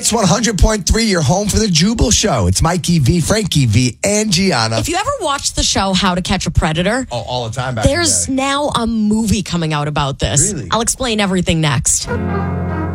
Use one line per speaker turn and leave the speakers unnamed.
Hits 100.3, your home for the Jubal Show. It's Mikey V, Frankie V, and Gianna.
If you ever watched the show How to Catch a Predator,
All the time back
there's
in the day.
now a movie coming out about this.
Really?
I'll explain everything next.